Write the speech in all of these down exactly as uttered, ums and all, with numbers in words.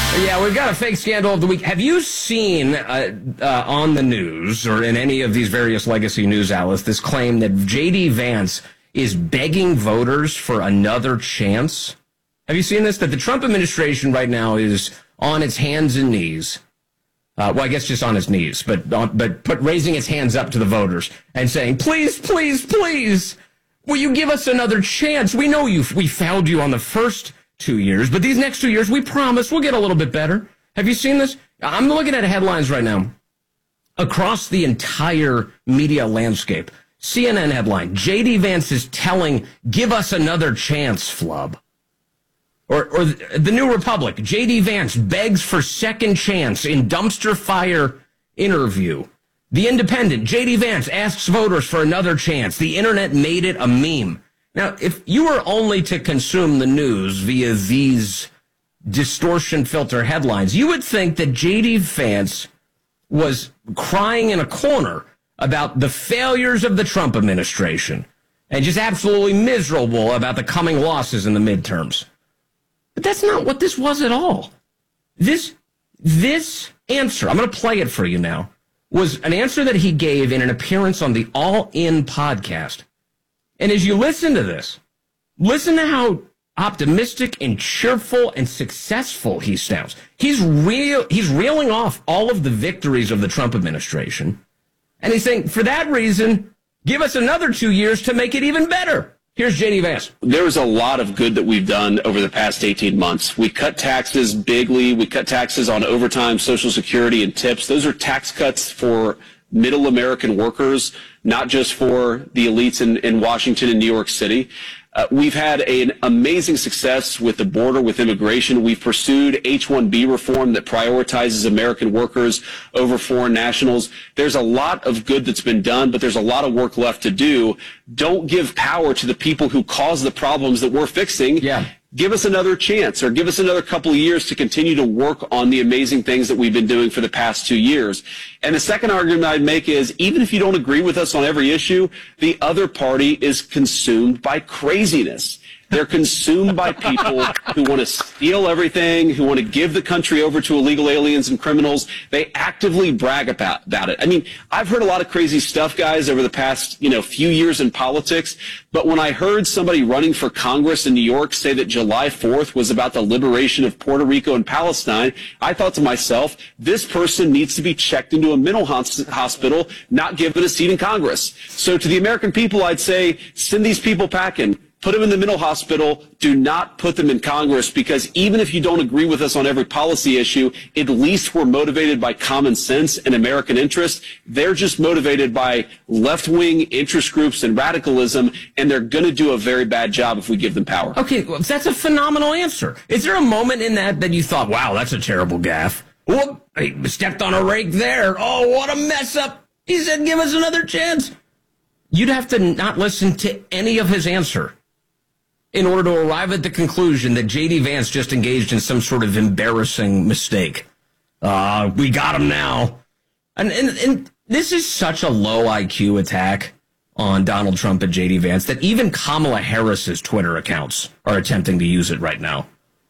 Yeah, we've got a fake scandal of the week. Have you seen uh, uh, on the news or in any of these various legacy news outlets this claim that J D. Vance is begging voters for another chance? Have you seen this? That the Trump administration right now is on its hands and knees. Uh, well, I guess just on its knees, but uh, but put raising its hands up to the voters and saying, please, please, please, will you give us another chance? We know you. We failed you on the first two years, but these next two years, we promise we'll get a little bit better. Have you seen this? I'm looking at headlines right now across the entire media landscape. C N N headline, J D. Vance is telling, give us another chance, flub. Or, or the New Republic, J D. Vance begs for second chance in dumpster fire interview. The Independent, J D. Vance asks voters for another chance. The internet made it a meme. Now, if you were only to consume the news via these distortion filter headlines, you would think that J D. Vance was crying in a corner about the failures of the Trump administration and just absolutely miserable about the coming losses in the midterms. But that's not what this was at all. This, this answer, I'm going to play it for you now, was an answer that he gave in an appearance on the All In podcast. And as you listen to this, listen to how optimistic and cheerful and successful he sounds. He's real. He's reeling off all of the victories of the Trump administration. And he's saying, for that reason, give us another two years to make it even better. Here's J D. Vance. There was a lot of good that we've done over the past eighteen months. We cut taxes bigly. We cut taxes on overtime, Social Security, and tips. Those are tax cuts for middle American workers, not just for the elites in, in Washington and New York City. Uh, we've had an amazing success with the border, with immigration. We've pursued H one B reform that prioritizes American workers over foreign nationals. There's a lot of good that's been done, but there's a lot of work left to do. Don't give power to the people who cause the problems that we're fixing. Yeah. Give us another chance, or give us another couple of years to continue to work on the amazing things that we've been doing for the past two years. And the second argument I'd make is, even if you don't agree with us on every issue, the other party is consumed by craziness. They're consumed by people who want to steal everything, who want to give the country over to illegal aliens and criminals. They actively brag about, about it. I mean, I've heard a lot of crazy stuff, guys, over the past, you know, few years in politics. But when I heard somebody running for Congress in New York say that July fourth was about the liberation of Puerto Rico and Palestine, I thought to myself, this person needs to be checked into a mental hospital, not given a seat in Congress. So to the American people, I'd say, send these people packing. Put them in the mental hospital. Do not put them in Congress, because even if you don't agree with us on every policy issue, at least we're motivated by common sense and American interest. They're just motivated by left-wing interest groups and radicalism, and they're going to do a very bad job if we give them power. Okay, well, that's a phenomenal answer. Is there a moment in that that you thought, wow, that's a terrible gaffe? Whoop, he stepped on a rake there. Oh, what a mess up. He said, give us another chance. You'd have to not listen to any of his answer in order to arrive at the conclusion that J D. Vance just engaged in some sort of embarrassing mistake. Uh, we got him now. And, and, and this is such a low I Q attack on Donald Trump and J D. Vance that even Kamala Harris's Twitter accounts are attempting to use it right now.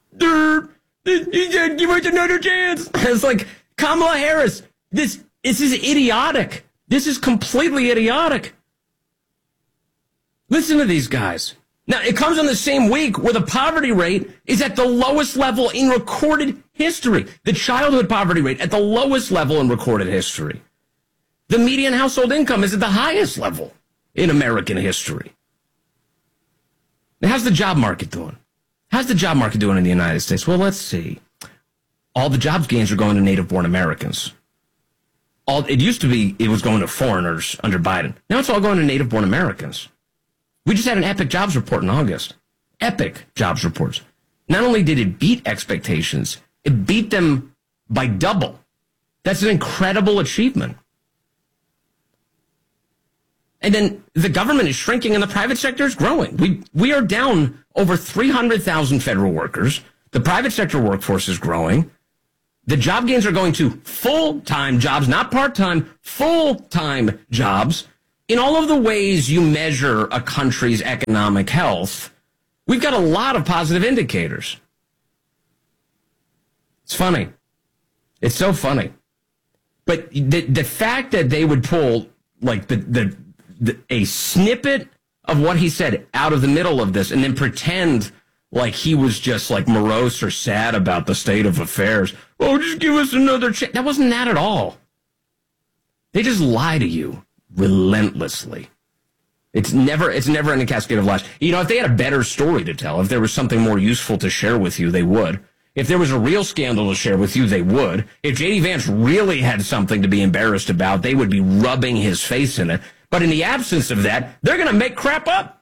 He said, give us another chance. It's like, Kamala Harris, this, this is idiotic. This is completely idiotic. Listen to these guys. Now, it comes on the same week where the poverty rate is at the lowest level in recorded history. The childhood poverty rate at the lowest level in recorded history. The median household income is at the highest level in American history. Now, how's the job market doing? How's the job market doing in the United States? Well, let's see. All the jobs gains are going to native-born Americans. All, it used to be it was going to foreigners under Biden. Now it's all going to native-born Americans. We just had an epic jobs report in August. Epic jobs reports. Not only did it beat expectations, it beat them by double. That's an incredible achievement. And then the government is shrinking and the private sector is growing. We we are down over three hundred thousand federal workers. The private sector workforce is growing. The job gains are going to full-time jobs, not part-time, full-time jobs. In all of the ways you measure a country's economic health, we've got a lot of positive indicators. It's funny. It's so funny. But the the fact that they would pull like the, the the a snippet of what he said out of the middle of this and then pretend like he was just like morose or sad about the state of affairs. Oh, just give us another chance. That wasn't that at all. They just lie to you relentlessly. It's never it's never in a cascade of lies. You know, if they had a better story to tell, if there was something more useful to share with you, they would. If there was a real scandal to share with you, they would. If J D Vance really had something to be embarrassed about, they would be rubbing his face in it. But in the absence of that, they're going to make crap up.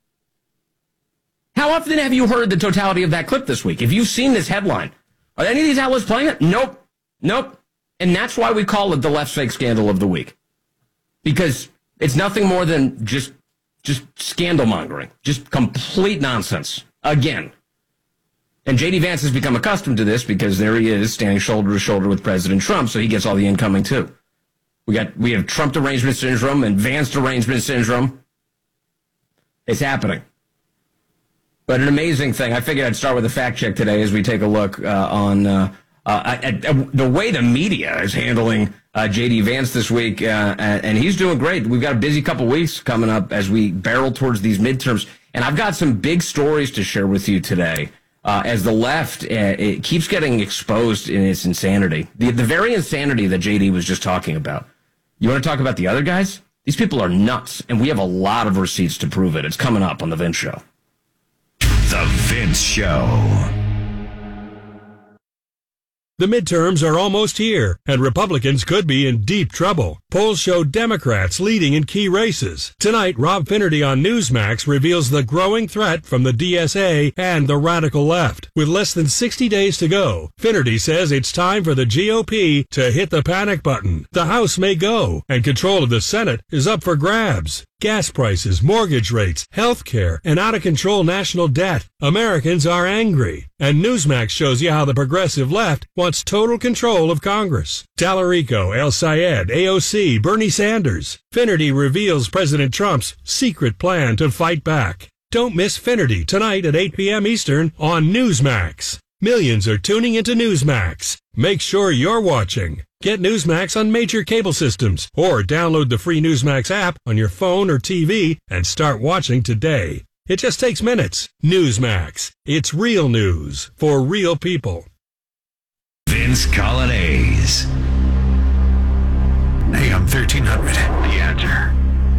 How often have you heard the totality of that clip this week? If you've seen this headline, are any of these outlets playing it? Nope. Nope. And that's why we call it the left's fake scandal of the week. Because it's nothing more than just, just scandal mongering. Just complete nonsense. Again. And J D Vance has become accustomed to this because there he is standing shoulder to shoulder with President Trump, so he gets all the incoming too. We got we have Trump derangement syndrome and Vance derangement syndrome. It's happening. But an amazing thing. I figured I'd start with a fact check today as we take a look uh, on uh, uh, at, at the way the media is handling uh, J D Vance this week, uh, and he's doing great. We've got a busy couple weeks coming up as we barrel towards these midterms, and I've got some big stories to share with you today. Uh, as the left, uh, it keeps getting exposed in its insanity. The, the very insanity that J D was just talking about. You want to talk about the other guys? These people are nuts, and we have a lot of receipts to prove it. It's coming up on The Vince Show. The Vince Show. The midterms are almost here, and Republicans could be in deep trouble. Polls show Democrats leading in key races. Tonight, Rob Finnerty on Newsmax reveals the growing threat from the D S A and the radical left. With less than sixty days to go, Finnerty says it's time for the G O P to hit the panic button. The House may go, and control of the Senate is up for grabs. Gas prices, mortgage rates, health care, and out-of-control national debt. Americans are angry. And Newsmax shows you how the progressive left wants total control of Congress. Tallarico, El Sayed, A O C, Bernie Sanders. Finnerty reveals President Trump's secret plan to fight back. Don't miss Finnerty tonight at eight p.m. Eastern on Newsmax. Millions are tuning into Newsmax. Make sure you're watching. Get Newsmax on major cable systems or download the free Newsmax app on your phone or T V and start watching today. It just takes minutes. Newsmax. It's real news for real people. Vince Colonnese. A M thirteen hundred. The Answer.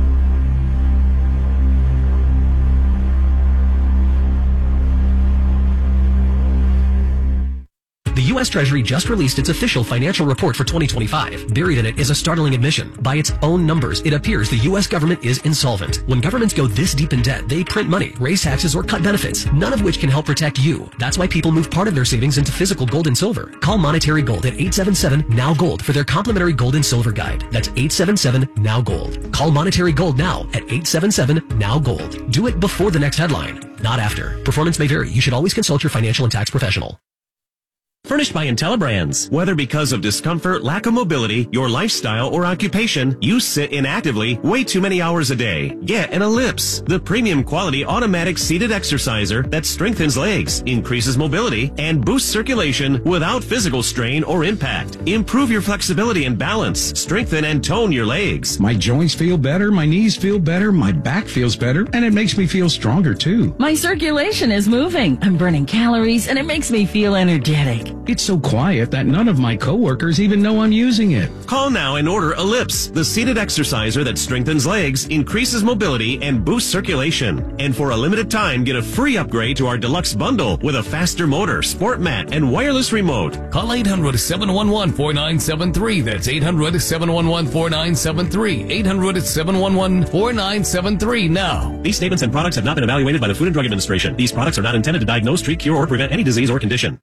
The U S Treasury just released its official financial report for twenty twenty-five. Buried in it is a startling admission. By its own numbers, it appears the U S government is insolvent. When governments go this deep in debt, they print money, raise taxes, or cut benefits, none of which can help protect you. That's why people move part of their savings into physical gold and silver. Call Monetary Gold at eight seven seven, N O W Gold for their complimentary gold and silver guide. That's eight seven seven, N O W Gold. Call Monetary Gold now at eight seven seven, N O W Gold. Do it before the next headline, not after. Performance may vary. You should always consult your financial and tax professional. Furnished by IntelliBrands. Whether because of discomfort, lack of mobility, your lifestyle, or occupation, you sit inactively way too many hours a day. Get an Ellipse, the premium quality automatic seated exerciser that strengthens legs, increases mobility, and boosts circulation without physical strain or impact. Improve your flexibility and balance. Strengthen and tone your legs. My joints feel better, my knees feel better, my back feels better, and it makes me feel stronger too. My circulation is moving. I'm burning calories, and it makes me feel energetic. It's so quiet that none of my coworkers even know I'm using it. Call now and order Ellipse, the seated exerciser that strengthens legs, increases mobility, and boosts circulation. And for a limited time, get a free upgrade to our deluxe bundle with a faster motor, sport mat, and wireless remote. Call eight hundred, seven one one, four nine seven three. That's eight hundred, seven one one, four nine seven three. eight hundred, seven one one, four nine seven three now. These statements and products have not been evaluated by the Food and Drug Administration. These products are not intended to diagnose, treat, cure, or prevent any disease or condition.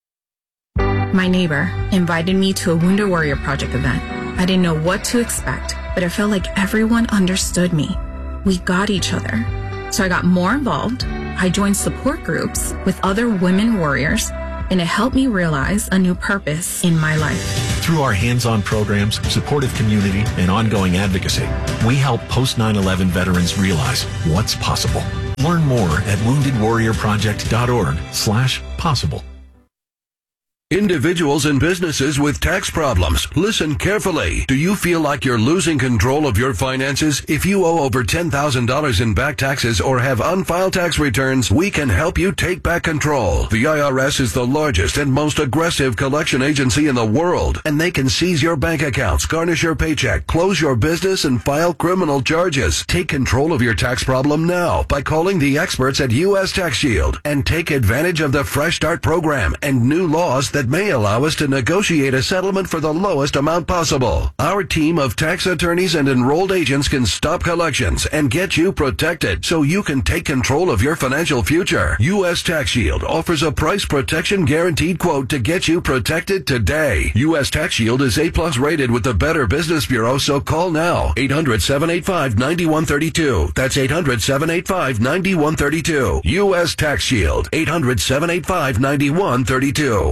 My neighbor invited me to a Wounded Warrior Project event. I didn't know what to expect, but it felt like everyone understood me. We got each other. So I got more involved. I joined support groups with other women warriors, and it helped me realize a new purpose in my life. Through our hands-on programs, supportive community, and ongoing advocacy, we help post nine eleven veterans realize what's possible. Learn more at wounded warrior project dot org slash possible. Individuals and businesses with tax problems, listen carefully. Do you feel like you're losing control of your finances? If you owe over ten thousand dollars in back taxes or have unfiled tax returns, we can help you take back control. The I R S is the largest and most aggressive collection agency in the world, and they can seize your bank accounts, garnish your paycheck, close your business, and file criminal charges. Take control of your tax problem now by calling the experts at U S Tax Shield and take advantage of the Fresh Start program and new laws that that may allow us to negotiate a settlement for the lowest amount possible. Our team of tax attorneys and enrolled agents can stop collections and get you protected so you can take control of your financial future. U S Tax Shield offers a price protection guaranteed quote to get you protected today. U S Tax Shield is A plus rated with the Better Business Bureau, so call now. eight hundred, seven eight five, nine one three two. That's eight hundred, seven eight five, nine one three two. U S Tax Shield. eight hundred, seven eight five, nine one three two.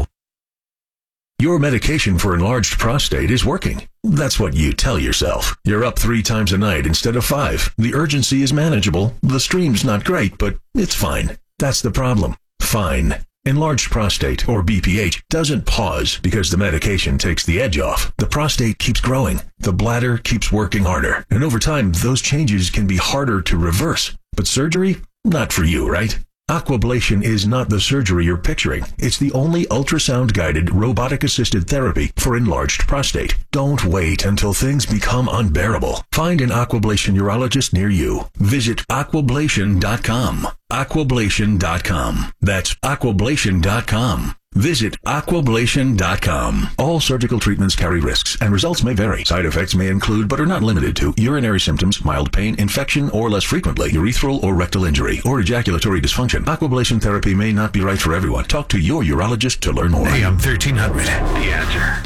Your medication for enlarged prostate is working. That's what you tell yourself. You're up three times a night instead of five. The urgency is manageable. The stream's not great, but it's fine. That's the problem. Fine. Enlarged prostate, or B P H, doesn't pause because the medication takes the edge off. The prostate keeps growing. The bladder keeps working harder. And over time, those changes can be harder to reverse. But surgery? Not for you, right? Aquablation is not the surgery you're picturing. It's the only ultrasound-guided, robotic-assisted therapy for enlarged prostate. Don't wait until things become unbearable. Find an Aquablation urologist near you. Visit aquablation dot com. aquablation dot com. That's aquablation dot com. Visit aquablation dot com. All surgical treatments carry risks, and results may vary. Side effects may include, but are not limited to, urinary symptoms, mild pain, infection, or less frequently, urethral or rectal injury, or ejaculatory dysfunction. Aquablation therapy may not be right for everyone. Talk to your urologist to learn more. A M thirteen hundred, The Answer.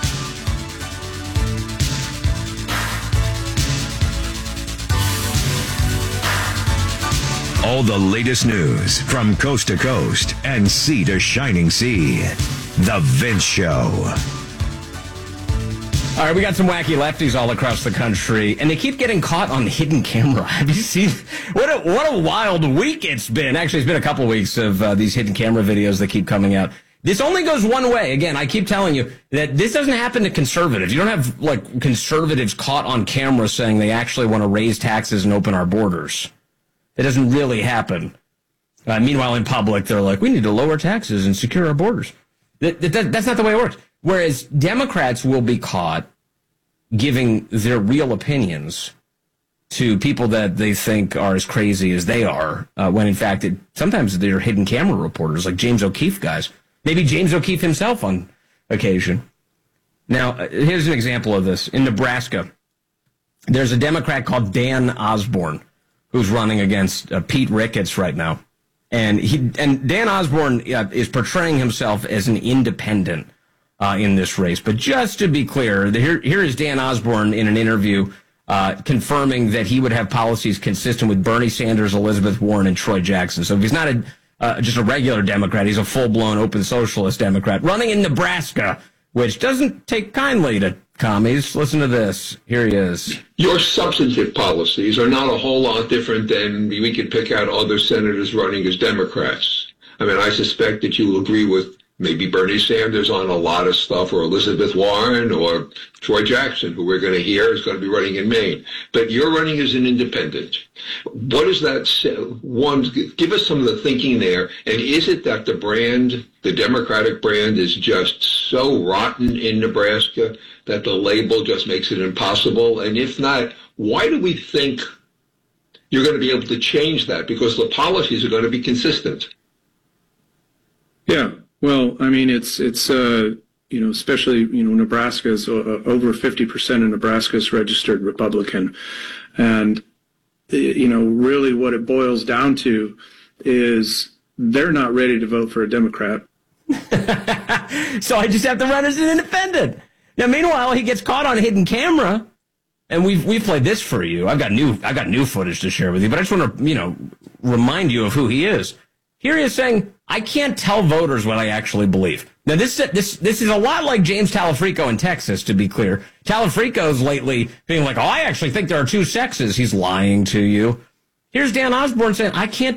All the latest news from coast to coast and sea to shining sea. The Vince Show. All right, we got some wacky lefties all across the country, and they keep getting caught on hidden camera. Have you seen? What a what a wild week it's been. Actually, it's been a couple of weeks of uh, these hidden camera videos that keep coming out. This only goes one way. Again, I keep telling you that this doesn't happen to conservatives. You don't have, like, conservatives caught on camera saying they actually want to raise taxes and open our borders. It doesn't really happen. Uh, meanwhile, in public, they're like, we need to lower taxes and secure our borders. That, that, that's not the way it works. Whereas Democrats will be caught giving their real opinions to people that they think are as crazy as they are, uh, when in fact, it, sometimes they're hidden camera reporters, like James O'Keefe guys. Maybe James O'Keefe himself on occasion. Now, uh, here's an example of this. In Nebraska, there's a Democrat called Dan Osborne, who's running against uh, Pete Ricketts right now. And he and Dan Osborne uh, is portraying himself as an independent uh, in this race. But just to be clear, the, here, here is Dan Osborne in an interview uh, confirming that he would have policies consistent with Bernie Sanders, Elizabeth Warren, and Troy Jackson. So if he's not a, uh, just a regular Democrat, he's a full-blown open socialist Democrat running in Nebraska, which doesn't take kindly to commies. Listen to this. Here he is. Your substantive policies are not a whole lot different than we could pick out other senators running as Democrats. I mean, I suspect that you will agree with maybe Bernie Sanders on a lot of stuff, or Elizabeth Warren, or Troy Jackson, who we're going to hear is going to be running in Maine. But you're running as an independent. What does that say? One, give us some of the thinking there. And is it that the brand, the Democratic brand, is just so rotten in Nebraska that the label just makes it impossible? And if not, why do we think you're going to be able to change that? Because the policies are going to be consistent. Yeah. Well, I mean, it's, it's uh, you know, especially, you know, Nebraska's uh, over fifty percent of Nebraska is registered Republican. And, you know, really what it boils down to is they're not ready to vote for a Democrat. So I just have to run as an independent. Now, meanwhile, he gets caught on hidden camera, and we've we've played this for you. I've got new I've got new footage to share with you, but I just want to, you know, remind you of who he is. Here he is saying, I can't tell voters what I actually believe. Now, this this this is a lot like James Talafrico in Texas, to be clear. Talafrico's lately being like, oh, I actually think there are two sexes. He's lying to you. Here's Dan Osborne saying, I can't